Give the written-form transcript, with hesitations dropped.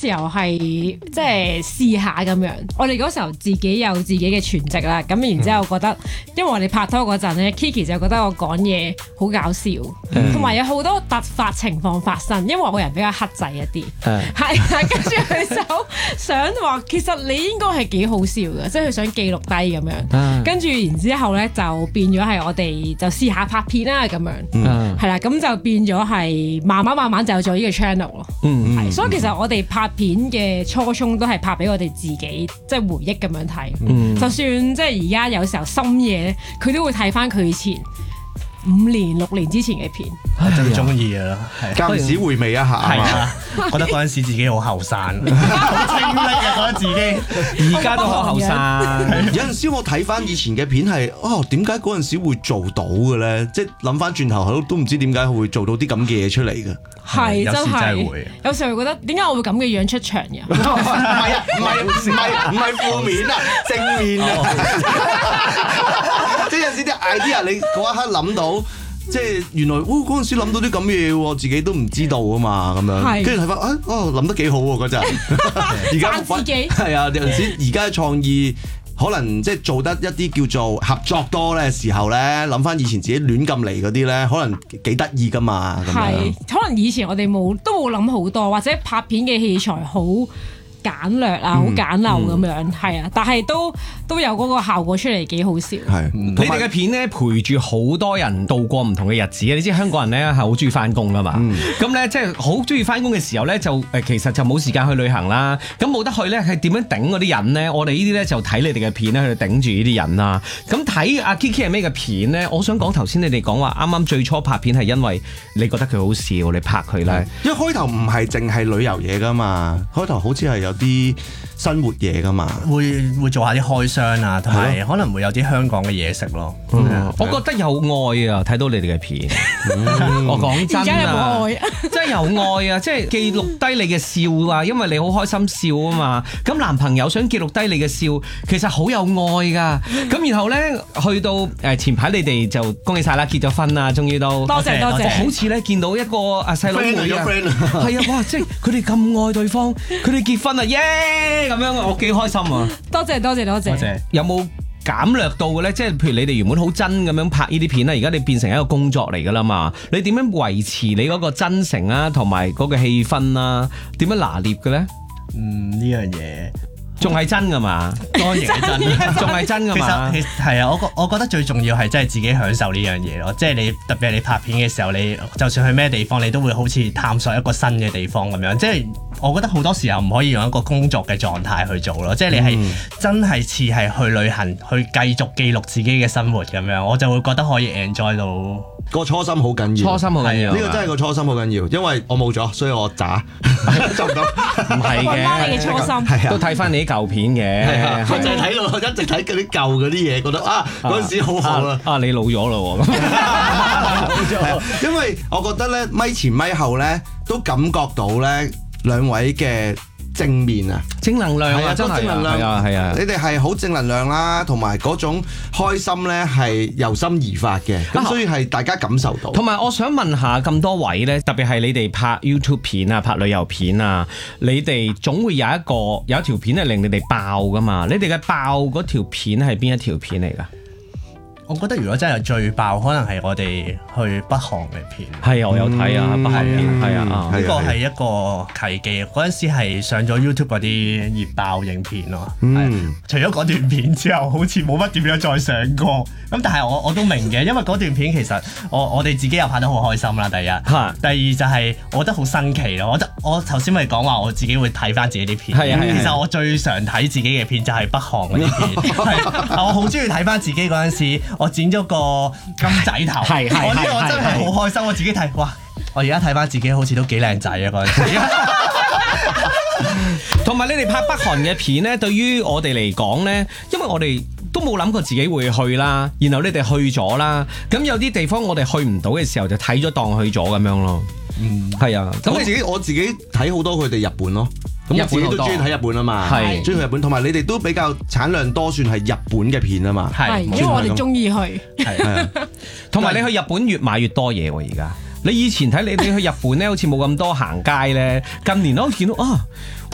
時候係即係試下咁樣。我哋嗰時候自己有自己嘅全職啦，咁然之後覺得，因為我哋拍拖嗰陣咧，Kiki 就覺得我講嘢好搞笑，同埋有好多突發情況發生，因為我個人比較克制一啲，係跟住佢就想話，其實你應該係幾好笑嘅，即係佢想記錄低咁樣。跟住然之後咧就變咗係我哋就試下拍片啦咁樣，係啦，咁就變咗係慢慢就有咗呢個 channel 咯。係，所以其實我哋拍片嘅初衷都係拍俾我哋自己，即係回憶咁樣睇。就算即係而家有時候深夜咧，佢都會睇翻佢以前5年6年之前嘅片， 最中意嘅啦， 間時回味一下係啊，覺得嗰陣時自己好後生，好清晰嘅覺得自己， 而家都好後生。 有陣時我睇翻以前嘅片係，點解嗰陣時會做到嘅咧？即係諗翻轉頭都唔知點解會做到啲咁嘅嘢出嚟嘅。 係真係會， 有時候會覺得點解我會咁嘅樣出場嘅？ 唔係負面啊，正面啊！即係有陣時啲 idea 你嗰一刻諗到。即係原來嗰陣時諗到啲咁嘅嘢喎，自己都唔知道啊嘛，咁樣跟住睇翻諗得幾好喎嗰陣。而家自己係啊，有陣時而家嘅創意可能即係做得一啲叫做合作多咧時候咧，諗翻以前自己亂咁嚟嗰啲咧，可能幾得意噶嘛。 係，可能以前我哋都冇諗好多，或者拍片嘅器材好簡略啊，好簡陋咁樣，係啊，但係都有嗰個效果出嚟，幾好笑。 係， 你哋嘅片咧陪住好多人度過唔同嘅日子啊！你知香港人咧係好中意翻工噶嘛，咁咧即係好中意翻工嘅時候咧，就其實就冇時間去旅行啦。咁冇得去咧，係點樣頂嗰啲人咧？我哋呢啲咧就睇你哋嘅片咧去頂住呢啲人啦。咁睇阿 Kiki 係咩嘅片咧？我想講頭先你哋講話啱啱最初拍片係因為你覺得佢好笑，你拍佢咧。 因為開頭唔係淨係旅遊嘢噶嘛，開頭好似係有啲生活嘢噶嘛， 會做下啲開箱啊，同埋可能會有啲香港嘅嘢食咯。 我覺得有愛啊，睇到你哋嘅片。我講真啊， 而家有冇愛？ 真係有愛啊！即係記錄低你嘅笑啊，因為你好開心笑啊嘛。咁男朋友想記錄低你嘅笑，其實好有愛噶。咁然後咧，去到前排你哋就恭喜晒啦，結咗婚啦，終於都多謝。 好似咧見到一個細佬妹啊，係啊，哇！即係佢哋咁愛對方，佢哋結婚啊，耶！咁樣我幾開心啊！ 多謝。 有冇減略到嘅咧？即係譬如你哋原本好真咁樣拍呢啲片啦，而家你變成一個工作嚟噶啦嘛？你點樣維持你嗰個真誠啊，同埋嗰個氣氛啊？點樣拿捏嘅咧？ 呢樣嘢仲係真噶嘛？ 當然係真， 仲係真噶嘛？ 其實係啊，我覺得最重要係真係自己享受呢樣嘢咯。即係你特別係你拍片嘅時候，你就算去咩地方，你都會好似探索一個新嘅地方咁樣。即係我覺得好多時候唔可以用一個工作嘅狀態去做咯。即係你係真係似係去旅行，去繼續記錄自己嘅生活咁樣，我就會覺得可以 enjoy 到。 個初心好緊要， 初心好緊要， 呢個真係個初心好緊要，因為我冇咗，所以我渣做唔到。 唔係嘅， 你嘅初心都睇翻你啲舊片嘅， 我就係睇到一直睇嗰啲舊嗰啲嘢，覺得嗰陣時好好啦。 你老咗啦喎， 因為我覺得咧，咪前咪後咧都感覺到咧兩位嘅正面啊， 正能量啊，真係正能量係啊， 你哋係好正能量啦，同埋嗰種開心咧係由心而發嘅，咁所以係大家感受到。 同埋我想問下咁多位咧，特別係你哋拍 YouTube 片啊、拍旅遊片啊，你哋總會有一條片係令你哋爆噶嘛？你哋嘅爆嗰條片係邊一條片嚟㗎？ 我覺得如果真係最爆，可能係我哋去北韓嘅片。 係啊，我有睇啊，北韓片係啊， 呢個係一個契機。嗰陣時係上咗 YouTube 嗰啲熱爆影片咯。除咗嗰段片之後，好似冇乜點樣再上過。咁但係我都明嘅，因為嗰段片其實我哋自己又拍得好開心啦。第一，第二就係我覺得好新奇咯。我頭先咪講話我自己會睇翻自己啲片。其實我最常睇自己嘅片就係北韓嗰啲片。我好中意睇翻自己嗰陣時。我剪咗個金仔頭，我真係好開心，我自己睇，哇！我而家睇翻自己好似都幾靚仔啊嗰陣時。 同埋你哋拍北韓嘅片咧，對於我哋嚟講咧，因為我哋都冇諗過自己會去啦，然後你哋去咗啦，咁有啲地方我哋去唔到嘅時候就睇咗當去咗咁樣咯。係啊，咁我自己睇好多佢哋日本咯。咁我自己都中意睇日本啊嘛，中意去日本，同埋你哋都比較產量多，算係日本嘅片啊嘛， 因為我哋中意去， 同埋你去日本越買越多嘢喎而家。你以前睇你去日本咧，好似冇咁多行街咧，近年我見到